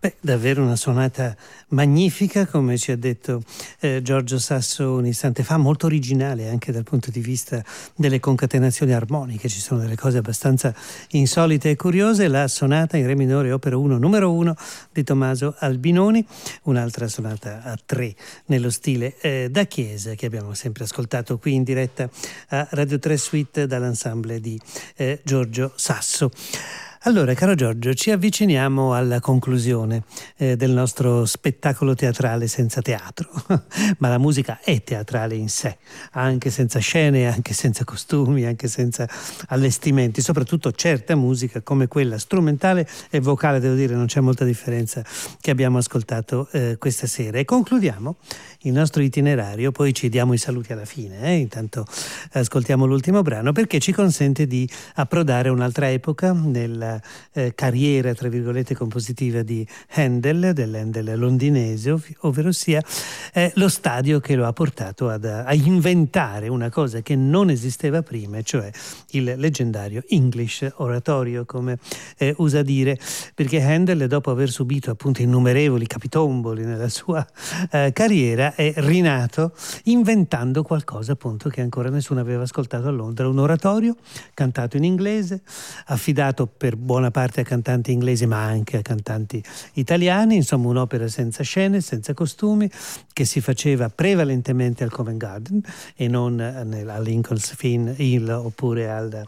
Beh, davvero una sonata magnifica, come ci ha detto Giorgio Sasso un istante fa, molto originale anche dal punto di vista delle concatenazioni armoniche. Ci sono delle cose abbastanza insolite e curiose. La sonata in re minore opera 1 numero 1 di Tommaso Albinoni, un'altra sonata a 3 nello stile da chiesa che abbiamo sempre ascoltato qui in diretta a Radio 3 Suite dall'ensemble di Giorgio Sasso. Allora, caro Giorgio, ci avviciniamo alla conclusione del nostro spettacolo teatrale senza teatro, ma la musica è teatrale in sé, anche senza scene, anche senza costumi, anche senza allestimenti, soprattutto certa musica come quella strumentale e vocale, devo dire, non c'è molta differenza, che abbiamo ascoltato questa sera. E concludiamo il nostro itinerario, poi ci diamo i saluti alla fine, intanto ascoltiamo l'ultimo brano, perché ci consente di approdare un'altra epoca nella carriera, tra virgolette, compositiva di Handel, dell'Handel londinese, ovvero sia lo stadio che lo ha portato a inventare una cosa che non esisteva prima, cioè il leggendario English oratorio, come usa dire, perché Handel, dopo aver subito appunto innumerevoli capitomboli nella sua carriera, è rinato inventando qualcosa appunto che ancora nessuno aveva ascoltato a Londra, un oratorio cantato in inglese, affidato per buona parte a cantanti inglesi ma anche a cantanti italiani, insomma un'opera senza scene, senza costumi, che si faceva prevalentemente al Covent Garden e non a Lincoln's Inn oppure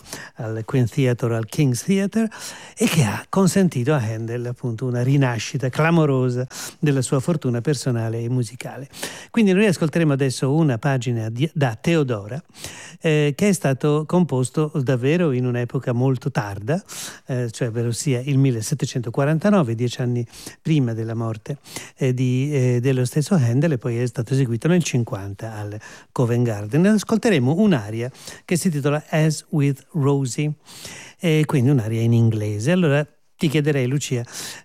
al Queen Theatre o al King's Theatre, e che ha consentito a Handel appunto una rinascita clamorosa della sua fortuna personale e musicale. Quindi noi ascolteremo adesso una pagina da Teodora, che è stato composto davvero in un'epoca molto tarda, cioè ossia il 1749, 10 anni prima della morte dello stesso Handel, e poi è stato eseguito nel 50 al Covent Garden. Ascolteremo un'aria che si intitola As with Rosie, quindi un'aria in inglese. Allora ti chiederei, Lucia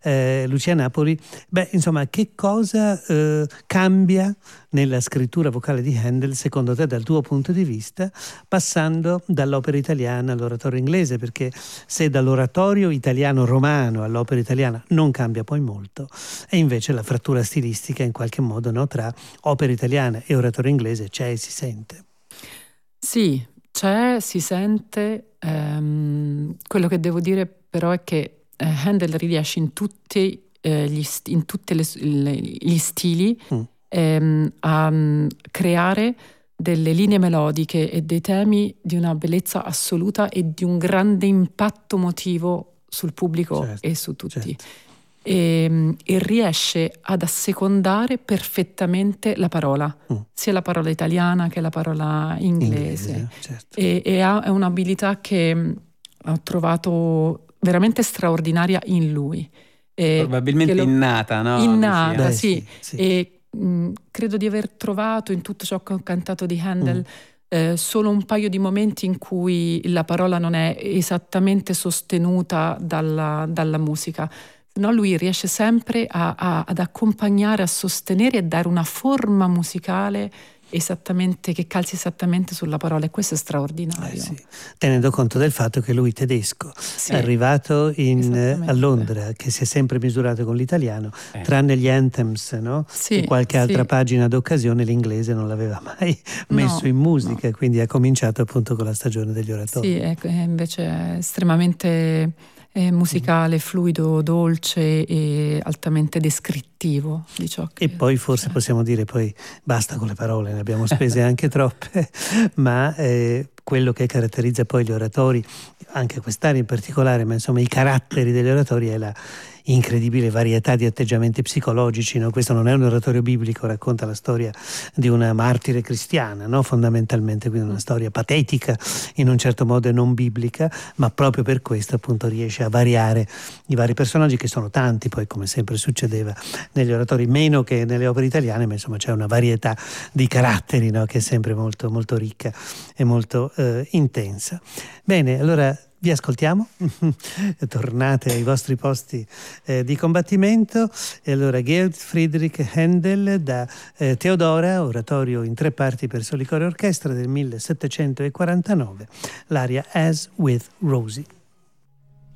Napoli, insomma, che cosa cambia nella scrittura vocale di Handel, secondo te, dal tuo punto di vista, passando dall'opera italiana all'oratorio inglese? Perché se dall'oratorio italiano romano all'opera italiana non cambia poi molto, e invece la frattura stilistica in qualche modo, no, tra opera italiana e oratorio inglese c'è e si sente. Sì, c'è, si sente. Quello che devo dire però è che Handel riesce in tutti gli stili a creare delle linee melodiche e dei temi di una bellezza assoluta e di un grande impatto emotivo sul pubblico, certo, e su tutti. Certo. E riesce ad assecondare perfettamente la parola, sia la parola italiana che la parola inglese. Certo. E ha un'abilità che ho trovato veramente straordinaria in lui. Probabilmente innata, no? Innata, sì. E credo di aver trovato in tutto ciò che ho cantato di Handel solo un paio di momenti in cui la parola non è esattamente sostenuta dalla musica. No, lui riesce sempre ad accompagnare, a sostenere e dare una forma musicale esattamente, che calzi esattamente sulla parola, e questo è straordinario. Sì. Tenendo conto del fatto che lui tedesco, sì, è arrivato a Londra, che si è sempre misurato con l'italiano, tranne gli anthems, no? Sì, e qualche altra pagina d'occasione, l'inglese non l'aveva mai messo in musica, quindi ha cominciato appunto con la stagione degli oratori. Sì, invece è estremamente musicale, fluido, dolce e altamente descrittivo di ciò che... E poi forse possiamo dire poi basta con le parole, ne abbiamo spese anche troppe, ma quello che caratterizza poi gli oratori, anche quest'area in particolare, ma insomma i caratteri degli oratori, è la incredibile varietà di atteggiamenti psicologici, no? Questo non è un oratorio biblico, racconta la storia di una martire cristiana, no? Fondamentalmente, quindi una storia patetica in un certo modo e non biblica, ma proprio per questo appunto riesce a variare i vari personaggi, che sono tanti, poi come sempre succedeva negli oratori, meno che nelle opere italiane, ma insomma c'è una varietà di caratteri, no? Che è sempre molto, molto ricca e molto intensa. Bene, allora vi ascoltiamo, tornate ai vostri posti di combattimento. E allora Georg Friedrich Handel da Teodora, oratorio in 3 parti per soli coro e orchestra del 1749, l'aria As with Rosie.